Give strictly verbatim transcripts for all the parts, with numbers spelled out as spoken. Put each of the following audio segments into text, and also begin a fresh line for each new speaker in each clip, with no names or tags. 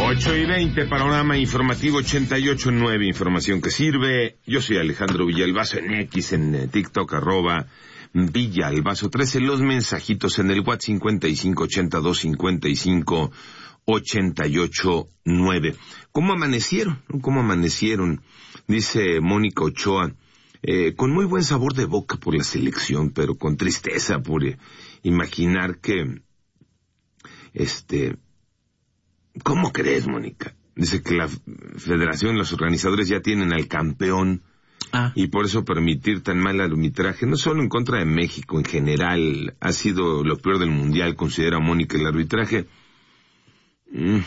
ocho y veinte, panorama informativo ochenta y ocho punto nueve, información que sirve. Yo soy Alejandro Villalbazo en X, en eh, TikTok, arroba Villalbazo trece. Los mensajitos en el WhatsApp cincuenta y cinco ochenta y dos cincuenta y cinco ochenta y ocho nueve. ¿Cómo amanecieron? ¿Cómo amanecieron? Dice Mónica Ochoa, eh, con muy buen sabor de boca por la selección, pero con tristeza por eh, imaginar que, este... ¿Cómo crees, Mónica? Dice que la federación, los organizadores ya tienen al campeón ah. y por eso permitir tan mal arbitraje, no solo en contra de México, en general, ha sido lo peor del mundial, considera Mónica el arbitraje. Mm.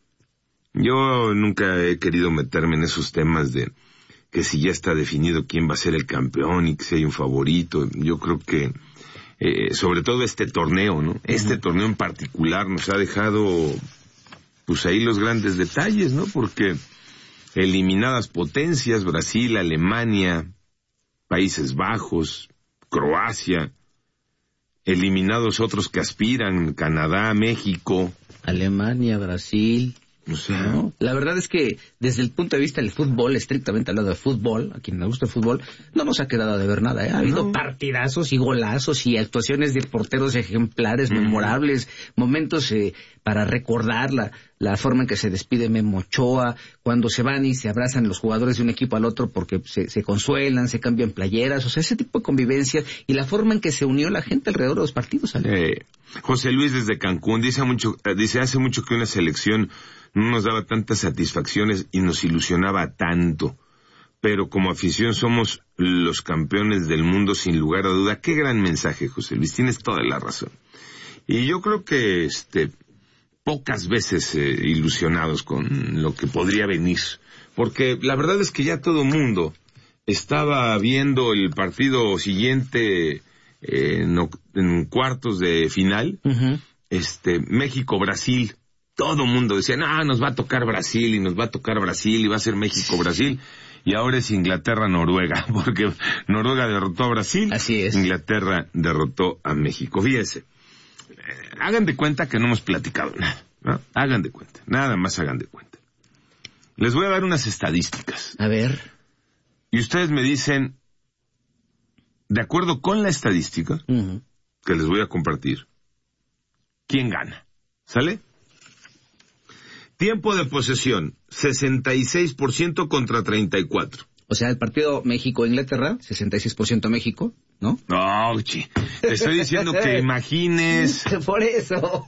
Yo nunca he querido meterme en esos temas de que si ya está definido quién va a ser el campeón y que si hay un favorito. Yo creo que, eh, sobre todo este torneo, ¿no? Este uh-huh. torneo en particular nos ha dejado... pues ahí los grandes detalles, ¿no? Porque eliminadas potencias, Brasil, Alemania, Países Bajos, Croacia, eliminados otros que aspiran, Canadá, México.
Alemania, Brasil.
O sea,
¿no? La verdad es que desde el punto de vista del fútbol, estrictamente hablando de fútbol, a quien le gusta el fútbol, no nos ha quedado de ver nada, ¿eh? Ha habido no. partidazos y golazos y actuaciones de porteros ejemplares, mm. memorables, momentos eh, para recordar la, la forma en que se despide Memo Ochoa, cuando se van y se abrazan los jugadores de un equipo al otro porque se, se consuelan, se cambian playeras, o sea, ese tipo de convivencia y la forma en que se unió la gente alrededor de los partidos.
Eh, José Luis desde Cancún dice mucho, eh, dice hace mucho que una selección no nos daba tantas satisfacciones y nos ilusionaba tanto, pero como afición somos los campeones del mundo sin lugar a duda. Qué gran mensaje, José Luis, tienes toda la razón. Y yo creo que este pocas veces eh, ilusionados con lo que podría venir, porque la verdad es que ya todo mundo estaba viendo el partido siguiente eh, en, en cuartos de final, uh-huh. este México-Brasil. Todo mundo decía, no, nos va a tocar Brasil y nos va a tocar Brasil y va a ser México-Brasil. Y ahora es Inglaterra-Noruega, porque Noruega derrotó a Brasil,
así es.
Inglaterra derrotó a México. Fíjense, eh, hagan de cuenta que no hemos platicado nada, ¿no? Hagan de cuenta, nada más hagan de cuenta. Les voy a dar unas estadísticas.
A ver.
Y ustedes me dicen, de acuerdo con la estadística uh-huh. que les voy a compartir, ¿quién gana? ¿Sale? Tiempo de posesión, sesenta y seis por ciento contra treinta y cuatro por ciento.
O sea, el partido México-Inglaterra, sesenta y seis por ciento México, ¿no?
No, chi, te estoy diciendo que imagines...
Por eso.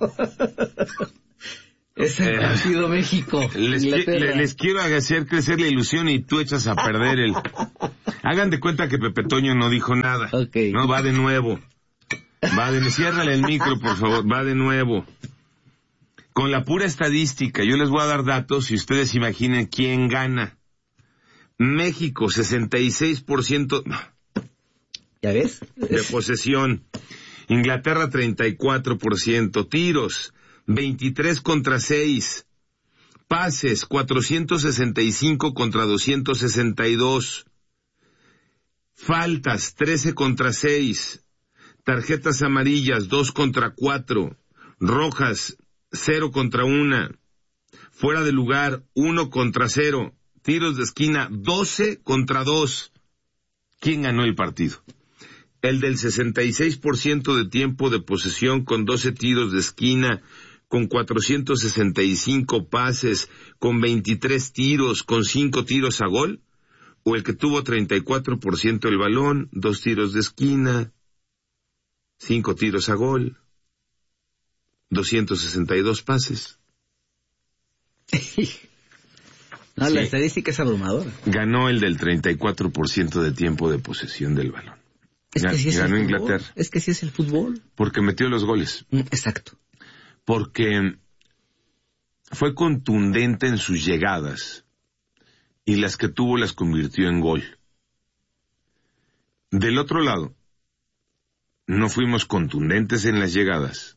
Es el partido eh, México.
Les, le, les quiero hacer crecer la ilusión y tú echas a perder el... Hagan de cuenta que Pepe Toño no dijo nada.
Okay.
No, va de nuevo. Va de... Ciérrale el micro, por favor. Va de nuevo. Con la pura estadística, yo les voy a dar datos y ustedes imaginen quién gana. México, sesenta y seis por ciento...
¿Ya ves?
De posesión. Inglaterra, treinta y cuatro por ciento. Tiros, veintitrés contra seis. Pases, cuatrocientos sesenta y cinco contra doscientos sesenta y dos. Faltas, trece contra seis. Tarjetas amarillas, dos contra cuatro. Rojas, cero contra una. Fuera de lugar, uno contra cero. Tiros de esquina, doce contra dos. ¿Quién ganó el partido? El del sesenta y seis por ciento de tiempo de posesión con doce tiros de esquina, con cuatrocientos sesenta y cinco pases, con veintitrés tiros, con cinco tiros a gol, o el que tuvo treinta y cuatro por ciento del balón, dos tiros de esquina, cinco tiros a gol, doscientos sesenta y dos pases.
No, sí. La estadística es abrumadora.
Ganó el del treinta y cuatro por ciento de tiempo de posesión del balón.
Es que sí es
Ganó
el
Inglaterra.
Es que sí es el fútbol.
Porque metió los goles.
Exacto.
Porque fue contundente en sus llegadas y las que tuvo las convirtió en gol. Del otro lado, no fuimos contundentes en las llegadas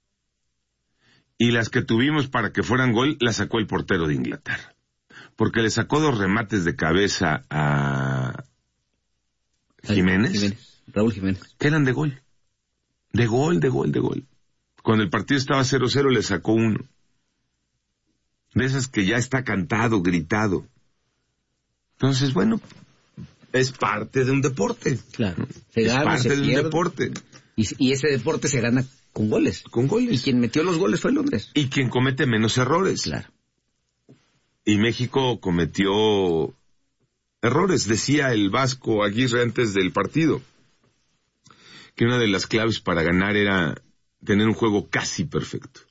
y las que tuvimos para que fueran gol las sacó el portero de Inglaterra. Porque le sacó dos remates de cabeza a Jiménez.
Jiménez. Raúl Jiménez.
Que eran de gol. De gol, de gol, de gol. Cuando el partido estaba cero cero le sacó uno. de esas que ya está cantado, gritado. Entonces, bueno, es parte de un deporte.
Claro. Se
es
gana,
parte
se
de un
pierde.
deporte.
Y, y ese deporte se gana con goles.
Con goles.
Y quien metió los goles fue Londres.
Y quien comete menos errores.
Claro.
Y México cometió errores. Decía el Vasco Aguirre antes del partido que una de las claves para ganar era tener un juego casi perfecto.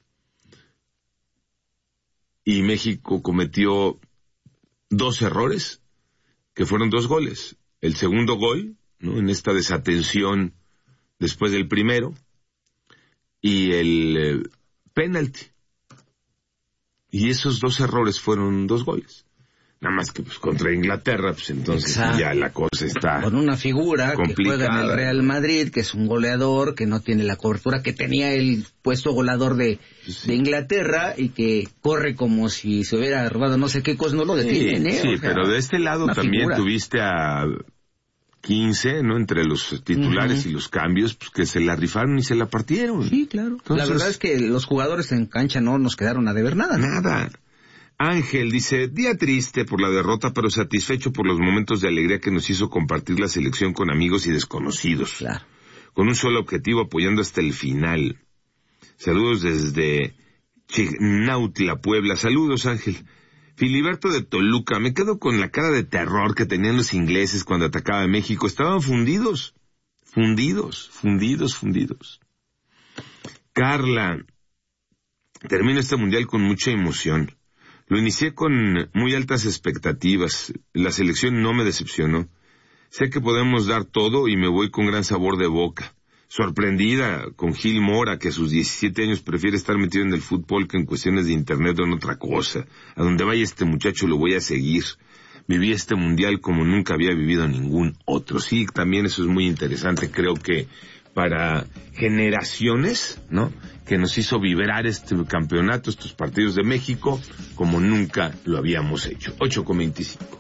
Y México cometió dos errores, que fueron dos goles. El segundo gol, ¿no?, en esta desatención después del primero, y el eh, penalti. Y esos dos errores fueron dos goles. Nada más que pues contra Inglaterra, pues entonces
Exacto.
ya la cosa está
con una figura
complicada.
Que juega en el Real Madrid, que es un goleador, que no tiene la cobertura, que tenía el puesto goleador de,
sí.
de Inglaterra y que corre como si se hubiera robado no sé qué cosa, no lo detienen,
Sí,
¿eh?
sí,
O sea,
pero de este lado también
figura.
tuviste a quince, ¿no?, entre los titulares uh-huh. y los cambios, pues que se la rifaron y se la partieron.
Sí, claro.
Entonces,
la verdad es que los jugadores en cancha no nos quedaron a deber nada.
Nada. Ángel dice, día triste por la derrota, pero satisfecho por los momentos de alegría que nos hizo compartir la selección con amigos y desconocidos.
Claro.
Con un solo objetivo, apoyando hasta el final. Saludos desde Chignautla, Puebla. Saludos, Ángel. Filiberto de Toluca, me quedo con la cara de terror que tenían los ingleses cuando atacaba a México. Estaban fundidos, fundidos, fundidos, fundidos. Carla, termino este mundial con mucha emoción. Lo inicié con muy altas expectativas. La selección no me decepcionó. Sé que podemos dar todo y me voy con gran sabor de boca. Sorprendida con Gil Mora, que a sus diecisiete años prefiere estar metido en el fútbol que en cuestiones de internet o en otra cosa. A donde vaya este muchacho lo voy a seguir. Viví este mundial como nunca había vivido ningún otro. Sí, también eso es muy interesante. Creo que para generaciones, ¿no?, que nos hizo vibrar este campeonato, estos partidos de México, como nunca lo habíamos hecho. ocho con veinticinco.